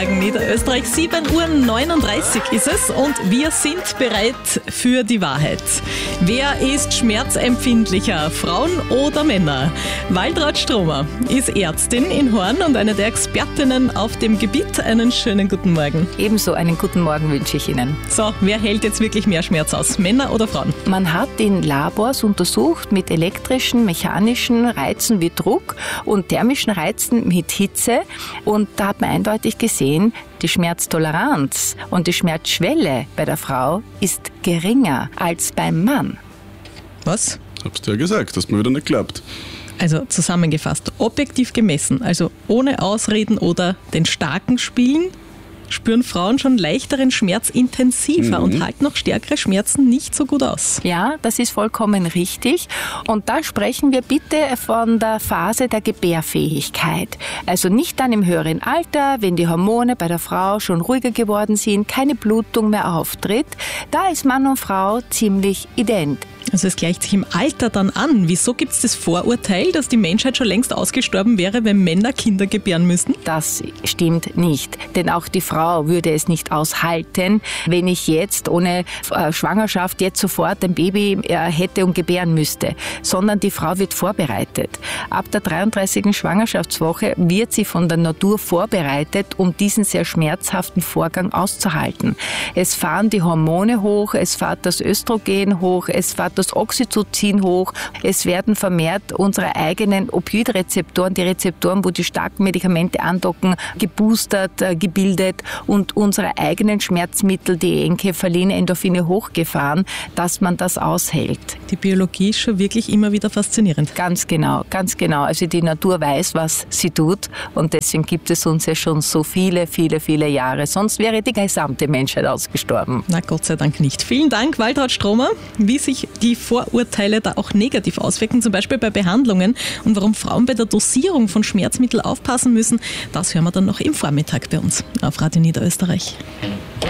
Morgen Niederösterreich. 7:39 Uhr ist es und wir sind bereit für die Wahrheit. Wer ist schmerzempfindlicher, Frauen oder Männer? Waltraud Stromer ist Ärztin in Horn und eine der Expertinnen auf dem Gebiet. Einen schönen guten Morgen. Ebenso einen guten Morgen wünsche ich Ihnen. So, wer hält jetzt wirklich mehr Schmerz aus, Männer oder Frauen? Man hat in Labors untersucht mit elektrischen, mechanischen Reizen wie Druck und thermischen Reizen mit Hitze und da hat man eindeutig gesehen, die Schmerztoleranz und die Schmerzschwelle bei der Frau ist geringer als beim Mann. Was? Hab's dir ja gesagt, dass mir wieder nicht klappt. Also zusammengefasst, objektiv gemessen, also ohne Ausreden oder den starken Spielen, spüren Frauen schon leichteren Schmerz intensiver und halten noch stärkere Schmerzen nicht so gut aus. Ja, das ist vollkommen richtig. Und da sprechen wir bitte von der Phase der Gebärfähigkeit. Also nicht dann im höheren Alter, wenn die Hormone bei der Frau schon ruhiger geworden sind, keine Blutung mehr auftritt. Da ist Mann und Frau ziemlich ident. Also es gleicht sich im Alter dann an. Wieso gibt es das Vorurteil, dass die Menschheit schon längst ausgestorben wäre, wenn Männer Kinder gebären müssten? Das stimmt nicht, denn auch die Frau würde es nicht aushalten, wenn ich jetzt ohne Schwangerschaft jetzt sofort ein Baby hätte und gebären müsste, sondern die Frau wird vorbereitet. Ab der 33. Schwangerschaftswoche wird sie von der Natur vorbereitet, um diesen sehr schmerzhaften Vorgang auszuhalten. Es fahren die Hormone hoch, es fährt das Östrogen hoch, es fährt das Oxytocin hoch. Es werden vermehrt unsere eigenen Opioidrezeptoren, die Rezeptoren, wo die starken Medikamente andocken, geboostert, gebildet und unsere eigenen Schmerzmittel, die Enkephalin, Endorphine hochgefahren, dass man das aushält. Die Biologie ist schon wirklich immer wieder faszinierend. Ganz genau, ganz genau. Also die Natur weiß, was sie tut und deswegen gibt es uns ja schon so viele, viele, viele Jahre. Sonst wäre die gesamte Menschheit ausgestorben. Na Gott sei Dank nicht. Vielen Dank, Waltraud Stromer, wie sich die Vorurteile da auch negativ auswirken, zum Beispiel bei Behandlungen und warum Frauen bei der Dosierung von Schmerzmitteln aufpassen müssen, das hören wir dann noch im Vormittag bei uns auf Radio Niederösterreich.